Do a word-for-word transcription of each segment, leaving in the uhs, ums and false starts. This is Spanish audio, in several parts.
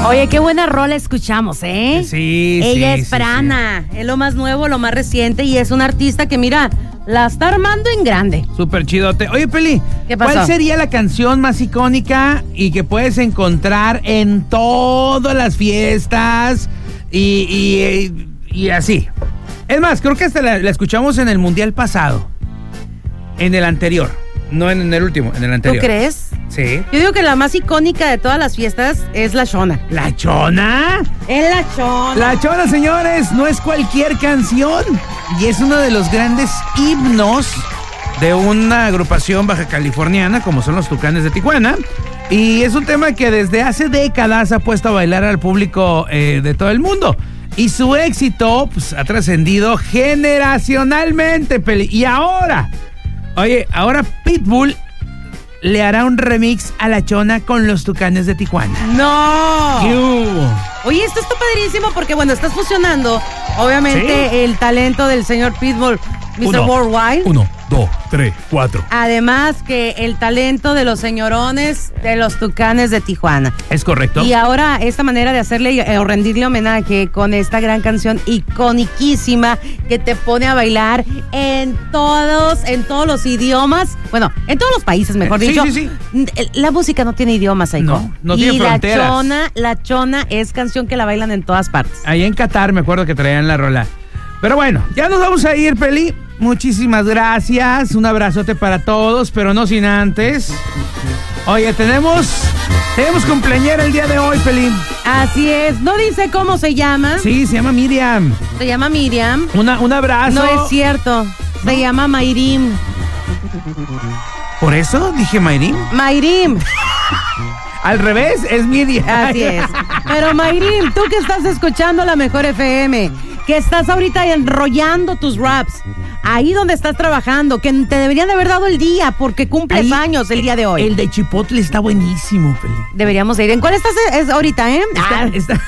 Oye, qué buena rola escuchamos, ¿eh? Sí, Ella sí, es sí, Frana, sí. Es lo más nuevo, lo más reciente y es una artista que, mira, la está armando en grande. Súper chidote. Oye, Peli, ¿qué pasó? ¿Cuál sería la canción más icónica y que puedes encontrar en todas las fiestas y, y, y así? Es más, creo que hasta la, la escuchamos en el Mundial pasado. En el anterior. No en el último, en el anterior. ¿Tú crees? Sí. Yo digo que la más icónica de todas las fiestas es La Chona. ¿La Chona? Es La Chona. La Chona, señores, no es cualquier canción. Y es uno de los grandes himnos de una agrupación baja californiana, como son los Tucanes de Tijuana. Y es un tema que desde hace décadas ha puesto a bailar al público eh, de todo el mundo. Y su éxito pues, ha trascendido generacionalmente, Peli. Y ahora, oye, ahora Pitbull le hará un remix a La Chona con los Tucanes de Tijuana. ¡No! ¿Qué hubo? Oye, esto está padrísimo porque, bueno, estás fusionando, obviamente, ¿sí? El talento del señor Pitbull, mister Uno, Worldwide. Uno, dos, tres, cuatro. Además que el talento de los señorones de los Tucanes de Tijuana. Es correcto. Y ahora esta manera de hacerle eh, o rendirle homenaje con esta gran canción iconiquísima que te pone a bailar en todos, en todos los idiomas. Bueno, en todos los países, mejor sí, dicho. Sí, sí, sí. La música no tiene idiomas, Aiko. No, no y tiene fronteras. La Chona, La Chona es canción que la bailan en todas partes. Ahí en Qatar me acuerdo que traían la rola. Pero bueno, ya nos vamos a ir, Peli. Muchísimas gracias. Un abrazote para todos, pero no sin antes. Oye, tenemos tenemos cumpleañera el día de hoy, Peli. Así es. No dice cómo se llama. Sí, se llama Miriam. Se llama Miriam. Una, un abrazo. No es cierto. Se ¿No? llama Mayrim. ¿Por eso dije Mayrim? Mayrim. Al revés, es Miriam. Así es. Pero Mayrim, tú que estás escuchando la Mejor F M, que estás ahorita enrollando tus raps, ahí donde estás trabajando, que te deberían de haber dado el día porque cumples ahí, años el día de hoy. El de Chipotle está buenísimo, Feli. Deberíamos ir. ¿En cuál estás es ahorita, eh? Está, ah. está.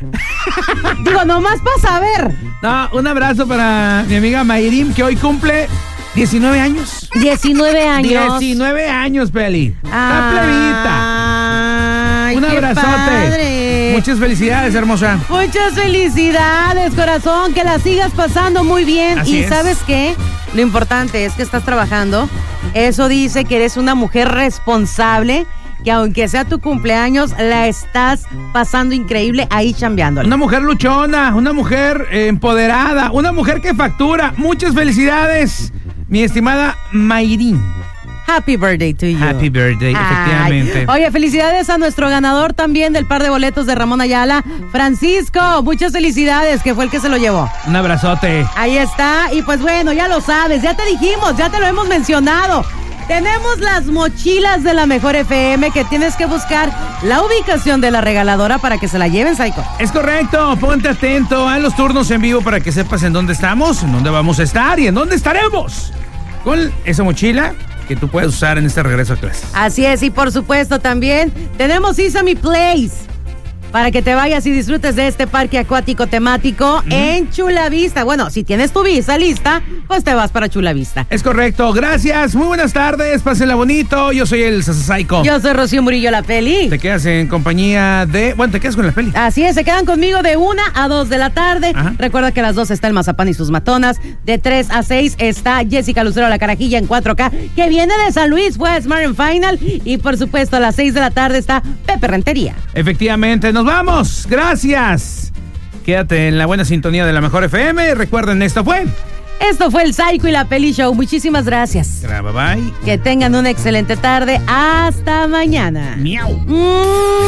Digo, nomás para saber. No, un abrazo para mi amiga Mayrim, que hoy cumple diecinueve años. diecinueve años. diecinueve años, Peli. Ah, la plebita. Ay, un abrazote. Padre. Muchas felicidades, hermosa. Muchas felicidades, corazón. Que la sigas pasando muy bien. Así y es. ¿sabes qué? Lo importante es que estás trabajando. Eso dice que eres una mujer responsable, que aunque sea tu cumpleaños, la estás pasando increíble ahí chambeándola. Una mujer luchona, una mujer eh, empoderada, una mujer que factura. Muchas felicidades, mi estimada Mayrim. Happy birthday to you. Happy birthday, Ay. efectivamente. Oye, felicidades a nuestro ganador también del par de boletos de Ramón Ayala, Francisco. Muchas felicidades, que fue el que se lo llevó. Un abrazote. Ahí está. Y pues bueno, ya lo sabes, ya te dijimos, ya te lo hemos mencionado. Tenemos las mochilas de la Mejor F M que tienes que buscar la ubicación de la regaladora para que se la lleven, Psycho. Es correcto, ponte atento a los turnos en vivo para que sepas en dónde estamos, en dónde vamos a estar y en dónde estaremos con esa mochila que tú puedes usar en este regreso a clases. Así es, y por supuesto también tenemos Isami Place para que te vayas y disfrutes de este parque acuático temático uh-huh. en Chula Vista. Bueno, si tienes tu visa lista, pues te vas para Chula Vista. Es correcto, gracias, muy buenas tardes, pásenla bonito, yo soy el Sasasaico. Yo soy Rocío Murillo, la Peli. Te quedas en compañía de... Bueno, te quedas con la Peli. Así es, se quedan conmigo de una a dos de la tarde. Ajá. Recuerda que a las dos está el Mazapán y sus matonas. De tres a seis está Jessica Lucero, la carajilla en cuatro K, que viene de San Luis, fue a Smart and Final. Y por supuesto a las seis de la tarde está Pepe Rentería. Efectivamente, nos vamos, gracias. Quédate en la buena sintonía de la Mejor F M. Recuerden, esto fue... Esto fue el Psycho y la Peli Show. Muchísimas gracias. Bye bye. Que tengan una excelente tarde. Hasta mañana. Miau. Mm.